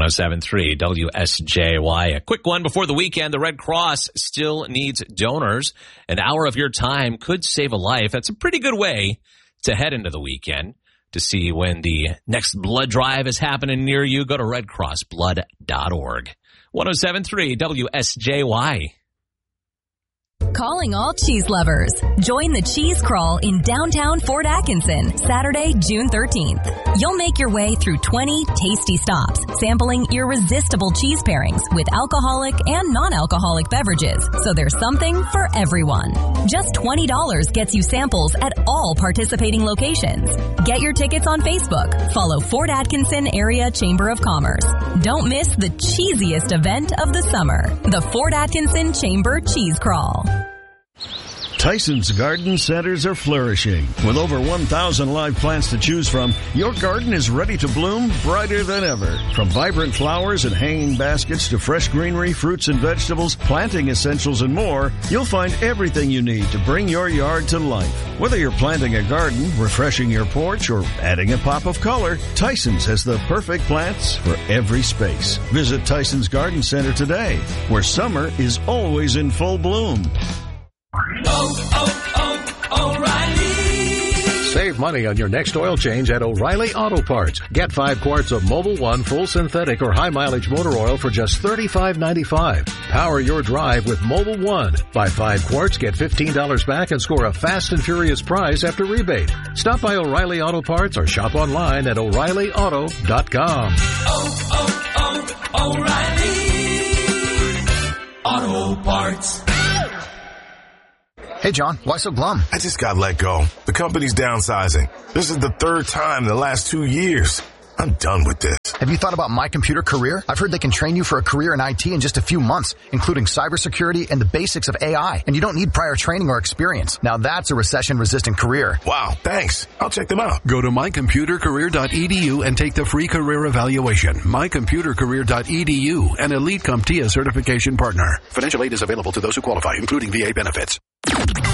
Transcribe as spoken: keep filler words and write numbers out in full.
oh seven point three W S J Y. A quick one before the weekend. The Red Cross still needs donors. An hour of your time could save a life. That's a pretty good way to head into the weekend. To see when the next blood drive is happening near you, go to red cross blood dot org. one oh seven point three W S J Y. Calling all cheese lovers. Join the cheese crawl in downtown Fort Atkinson, Saturday, June thirteenth. You'll make your way through twenty tasty stops, sampling irresistible cheese pairings with alcoholic and non-alcoholic beverages, so there's something for everyone. Just twenty dollars gets you samples at all participating locations. Get your tickets on Facebook. Follow Fort Atkinson Area Chamber of Commerce. Don't miss the cheesiest event of the summer, the Fort Atkinson Chamber Cheese Crawl. Tyson's Garden Centers are flourishing. With over one thousand live plants to choose from, your garden is ready to bloom brighter than ever. From vibrant flowers and hanging baskets to fresh greenery, fruits and vegetables, planting essentials, and more, you'll find everything you need to bring your yard to life. Whether you're planting a garden, refreshing your porch, or adding a pop of color, Tyson's has the perfect plants for every space. Visit Tyson's Garden Center today, where summer is always in full bloom. Oh, oh, oh, O'Reilly. Save money on your next oil change at O'Reilly Auto Parts. Get five quarts of Mobil one full synthetic or high mileage motor oil for just thirty-five ninety-five. Power your drive with Mobil one. Buy five quarts, get fifteen dollars back, and score a fast and furious prize after rebate. Stop by O'Reilly Auto Parts or shop online at O'Reilly Auto dot com. Oh, oh, oh, O'Reilly Auto Parts. Hey, John, why so glum? I just got let go. The company's downsizing. This is the third time in the last two years. I'm done with this. Have you thought about My Computer Career? I've heard they can train you for a career in I T in just a few months, including cybersecurity and the basics of A I. And you don't need prior training or experience. Now that's a recession-resistant career. Wow, thanks. I'll check them out. Go to my computer career dot e d u and take the free career evaluation. my computer career dot e d u, an Elite CompTIA certification partner. Financial aid is available to those who qualify, including V A benefits.